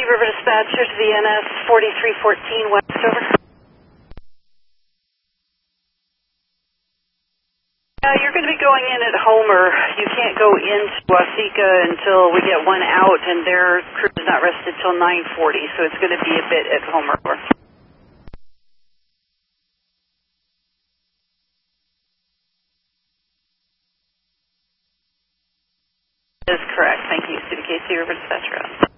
River Dispatcher to the NS 4314 West, over. You're going to be going in at Homer. You can't go into Waseca until we get one out, and their crew is not rested till 9:40, so it's going to be a bit at Homer. That is correct. Thank you. CDKC River Dispatcher out.